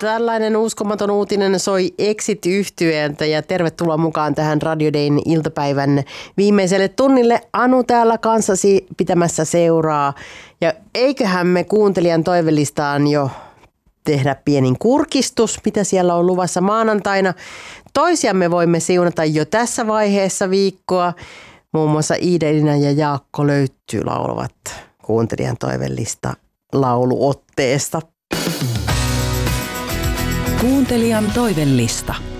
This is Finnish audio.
Tällainen uskomaton uutinen soi Exit-yhtyeeltä ja tervetuloa mukaan tähän Radio Dayn iltapäivän viimeiselle tunnille. Anu täällä kanssasi pitämässä seuraa ja eiköhän me kuuntelijan toivelistaan jo tehdä pienin kurkistus, mitä siellä on luvassa maanantaina. Toisiamme voimme siunata jo tässä vaiheessa viikkoa. Muun muassa Iida-Elina ja Jaakko Löytty laulavat kuuntelijan toivelista lauluotteesta. Kuuntelijan toivelista.